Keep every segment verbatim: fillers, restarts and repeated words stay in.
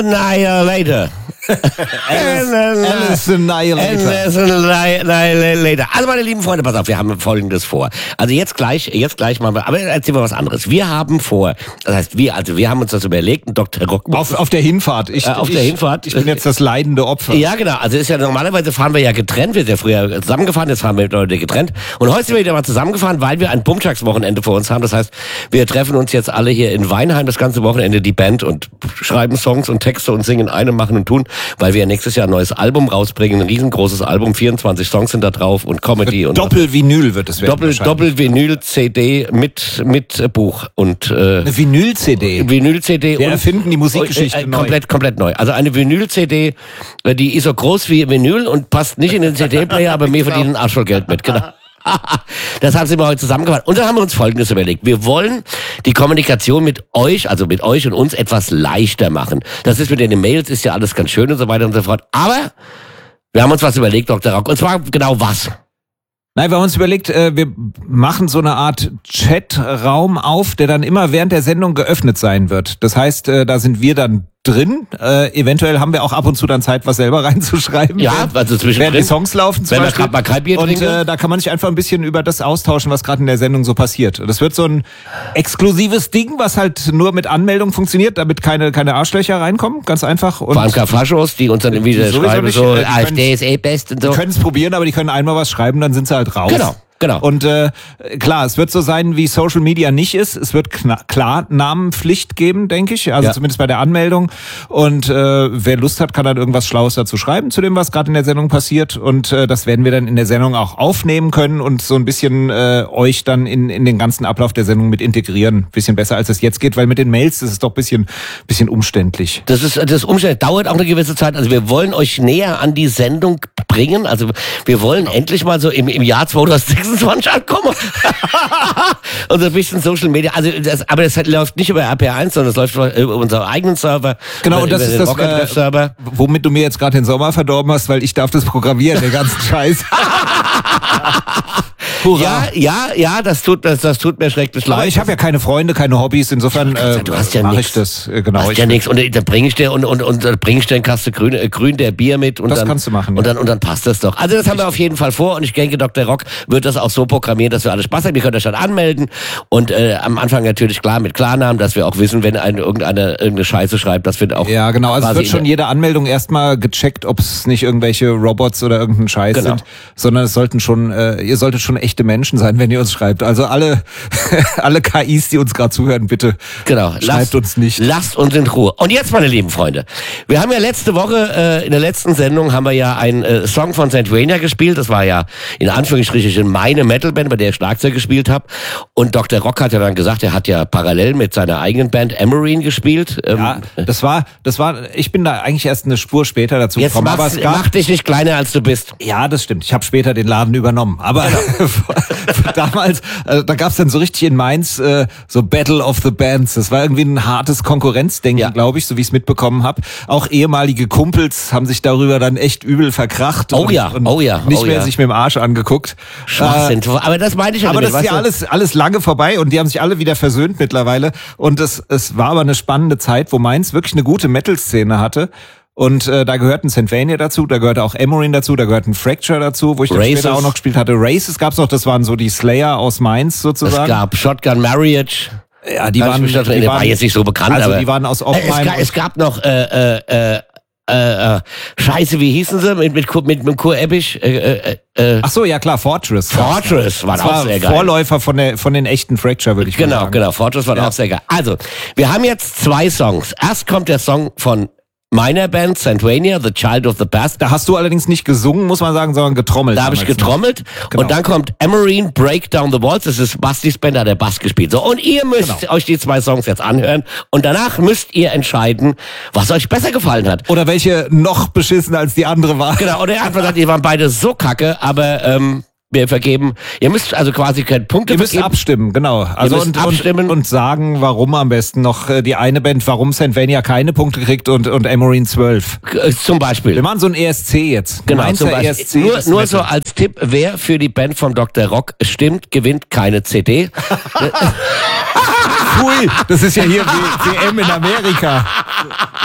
Annihilator. Alice Annihilator. Alice Annihilator. Also meine lieben Freunde, pass auf, wir haben Folgendes vor. Also jetzt gleich, jetzt gleich machen wir, aber erzählen wir was anderes. Wir haben vor, das heißt wir, also wir haben uns das überlegt, Doktor Rock. Auf, auf der Hinfahrt. Ich, äh, auf ich, der Hinfahrt. Ich bin jetzt das leidende Opfer. Ja, genau. Also ist ja normalerweise fahren wir ja getrennt. Wir sind ja früher zusammengefahren, jetzt fahren wir heute getrennt. Und heute sind wir wieder mal zusammengefahren, weil wir ein Bumtags-Wochenende vor uns haben. Das heißt, wir treffen uns jetzt alle hier in Weinheim das ganze Wochenende, die Band, und schreiben Songs und Texte und singen einem, machen und tun, weil wir nächstes Jahr ein neues Album rausbringen, ein riesengroßes Album, vierundzwanzig Songs sind da drauf und Comedy und Doppel-Vinyl wird es werden. Doppel, Doppel-Vinyl-C D mit mit Buch und äh, eine Vinyl-C D. Vinyl-C D. Wir und erfinden die Musikgeschichte äh, äh, neu. Komplett, komplett neu. Also eine Vinyl-C D, äh, die ist so groß wie Vinyl und passt nicht in den C D-Player, aber mir verdienen Arsch voll Geld mit. Genau. Das haben sie mal heute zusammengefasst. Und da haben wir uns Folgendes überlegt. Wir wollen die Kommunikation mit euch, also mit euch und uns, etwas leichter machen. Das ist mit den Mails, ist ja alles ganz schön und so weiter und so fort. Aber wir haben uns was überlegt, Doktor Rock. Und zwar genau was? Nein, wir haben uns überlegt, äh, wir machen so eine Art Chatraum auf, der dann immer während der Sendung geöffnet sein wird. Das heißt, äh, da sind wir dann drin. Äh, eventuell haben wir auch ab und zu dann Zeit, was selber reinzuschreiben. Ja, während, also zwischendrin. während die Songs laufen zum Wenn wir Beispiel. gerade mal kein Bier und trinken. äh, da kann man sich einfach ein bisschen über das austauschen, was gerade in der Sendung so passiert. Das wird so ein exklusives Ding, was halt nur mit Anmeldung funktioniert, damit keine keine Arschlöcher reinkommen. Ganz einfach. Und vor allem keine Faschos, die uns dann irgendwie schreiben, nicht, so, äh, die AfD ist eh best und so. Die können es probieren, aber die können einmal was schreiben, dann sind sie halt raus. Genau. Genau. Und äh, klar, es wird so sein, wie Social Media nicht ist. Es wird kna- klar Namenpflicht geben, denke ich. Also ja. zumindest bei der Anmeldung. Und äh, wer Lust hat, kann dann irgendwas Schlaues dazu schreiben, zu dem, was gerade in der Sendung passiert. Und äh, das werden wir dann in der Sendung auch aufnehmen können und so ein bisschen äh, euch dann in in den ganzen Ablauf der Sendung mit integrieren. Bisschen besser, als es jetzt geht, weil mit den Mails, das ist doch bisschen bisschen umständlich. Das ist das Umständlich dauert auch eine gewisse Zeit. Also wir wollen euch näher an die Sendung bringen. Also wir wollen genau. endlich mal so im, im Jahr zweitausendsechsundzwanzig ankommen. Und so ein bisschen Social Media. Also das, aber das läuft nicht über R P eins, sondern es läuft über unseren eigenen Server. Genau, und das ist das, äh, womit du mir jetzt gerade den Sommer verdorben hast, weil ich darf das programmieren, den ganzen Scheiß. Hurra. Ja, ja, ja, das tut, das, das tut mir schrecklich leid. Aber ich habe ja keine Freunde, keine Hobbys, insofern äh, du hast ja mache nix. ich das. Äh, genau. Du hast ja nichts. Und da bringe ich dir und und und da bringe ich dir eine Kaste grün, äh, grün der Bier mit und das dann kannst du machen. Und ja. dann und dann passt das doch. Also das haben wir auf jeden Fall vor und ich denke, Doktor Rock wird das auch so programmieren, dass wir alle Spaß haben. Ihr könnt euch dann anmelden und äh, am Anfang natürlich klar mit Klarnamen, dass wir auch wissen, wenn ein irgendeiner irgendeine Scheiße schreibt, das wird auch. Ja, genau. Also es wird schon jede Anmeldung erstmal gecheckt, ob es nicht irgendwelche Robots oder irgendein Scheiß genau. sind, sondern es sollten schon, äh, ihr solltet schon echte Menschen sein, wenn ihr uns schreibt. Also alle, alle K Is, die uns gerade zuhören, bitte genau. schreibt lasst, uns nicht. Lasst uns in Ruhe. Und jetzt, meine lieben Freunde, wir haben ja letzte Woche, äh, in der letzten Sendung haben wir ja einen äh, Song von Saint Vania gespielt. Das war ja in Anführungsstrichen meine Metalband, bei der ich Schlagzeug gespielt habe. Und Doktor Rock hat ja dann gesagt, er hat ja parallel mit seiner eigenen Band Emerine gespielt. Ähm, Ja, das war, das war, ich bin da eigentlich erst eine Spur später dazu jetzt gekommen. Aber es gab, mach dich nicht kleiner, als du bist. Ja, das stimmt. Ich habe später den Laden übernommen. Aber genau. damals, äh, da gab's dann so richtig in Mainz äh, so Battle of the Bands. Das war irgendwie ein hartes Konkurrenzdenken, ja. glaube ich, so wie ich es mitbekommen habe. Auch ehemalige Kumpels haben sich darüber dann echt übel verkracht. Oh und, ja, und oh ja. Nicht oh mehr ja. sich mit dem Arsch angeguckt. Schwachsinn. Äh, aber das meine ich ja Aber damit, das ist ja du? alles, alles lange vorbei und die haben sich alle wieder versöhnt mittlerweile. Und es, es war aber eine spannende Zeit, wo Mainz wirklich eine gute Metal-Szene hatte. Und äh, da gehörten Saint Vania dazu, da gehörte auch Emerine dazu, da gehörten Fracture dazu, wo ich dann Races. später auch noch gespielt hatte. Races gab's noch, das waren so die Slayer aus Mainz sozusagen. Es gab Shotgun Marriage. Ja, die Da waren, ich mich die die waren war jetzt nicht so bekannt, also aber die waren aus äh, Oppenheim. es, gab, es gab noch äh, äh, äh, äh, Scheiße, wie hießen sie mit mit mit, mit Kur Ebbich? Äh, äh, Ach so, ja klar, Fortress. Fortress war das auch war sehr geil. Vorläufer von der von den echten Fracture, würde ich genau, mal sagen. Genau, Fortress war Ja. auch sehr geil. Also, wir haben jetzt zwei Songs. Erst kommt der Song von meiner Band, Saint Vania, The Child of the Past. Da hast du allerdings nicht gesungen, muss man sagen, sondern getrommelt. Da habe ich damals getrommelt. Genau. Und dann kommt Emerine, Break Down the Walls. Das ist Bastis Band, da hat der Bass gespielt. So, und ihr müsst Genau. euch die zwei Songs jetzt anhören. Und danach müsst ihr entscheiden, was euch besser gefallen hat. Oder welche noch beschissener als die andere war. Genau, und er hat gesagt, die waren beide so kacke, aber ähm, wir vergeben. Ihr müsst also quasi keine Punkte Ihr müsst vergeben. abstimmen, genau. Also müsst und, abstimmen. Und, und sagen, warum am besten noch äh, die eine Band, warum Saint Vania keine Punkte kriegt und, und Emerine zwölf. Äh, Zum Beispiel. Wir machen so ein E S C jetzt. Genau, Mainzer zum Beispiel. E S C. Nur, das nur Metal. so als Tipp, wer für die Band von Doktor Rock stimmt, gewinnt keine C D. Pfui, das ist ja hier W M in Amerika.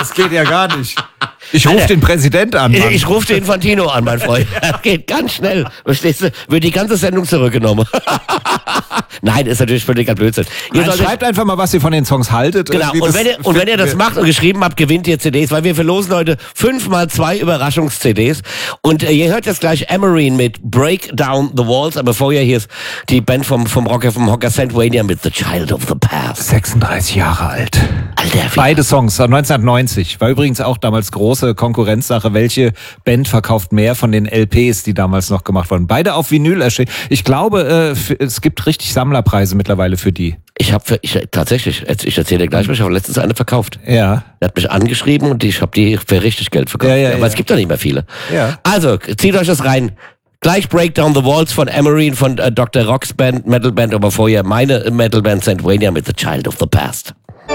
Das geht ja gar nicht. Ich rufe den Präsident an, Mann. Ich, ich rufe den Infantino an, mein Freund. Das geht ganz schnell. Verstehst du? Wird die ganze Sendung zurückgenommen. Nein, ist natürlich völliger Blödsinn. Ihr Nein, schreibt einfach mal, was ihr von den Songs haltet. Genau, und wenn, ihr, und wenn ihr das macht und geschrieben habt, gewinnt ihr C Ds, weil wir verlosen heute fünfmal zwei Überraschungs-C Ds. Und äh, ihr hört jetzt gleich Emerine mit Break Down the Walls, aber vorher hier ist die Band vom, vom Rocker, vom Hocker Sandwania mit The Child of the Past. sechsunddreißig Jahre alt. Alter, beide Songs, neunzehnhundertneunzig. War übrigens auch damals große Konkurrenzsache. Welche Band verkauft mehr von den L Ps, die damals noch gemacht wurden? Beide auf Vinyl erschienen. Ich glaube, äh, es gibt richtig Sammlerpreise mittlerweile für die. Ich habe ich, tatsächlich, ich erzähle dir gleich, ich habe letztens eine verkauft. Ja. Er hat mich angeschrieben und ich habe die für richtig Geld verkauft. Ja, ja, aber ja. es gibt doch nicht mehr viele. Ja. Also, zieht euch das rein. Gleich Break Down the Walls von Emerine, von äh, Doktor Rocks Band, Metalband, aber vorher meine Metalband Sandwania mit The Child of the Past.